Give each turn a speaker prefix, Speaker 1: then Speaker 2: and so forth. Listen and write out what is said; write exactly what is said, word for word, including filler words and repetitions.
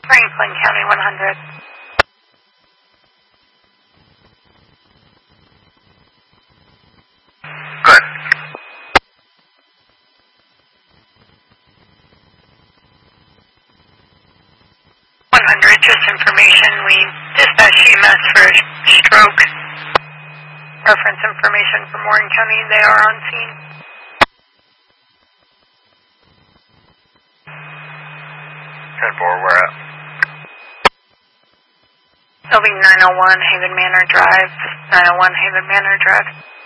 Speaker 1: Franklin County one hundred.
Speaker 2: Good.
Speaker 1: one hundred, just information. We dispatch E M S for stroke. Reference information for Morgan County. They are on scene.
Speaker 2: ten four, where at?
Speaker 1: It'll be nine oh one Haven Manor Drive. nine oh one Haven Manor Drive.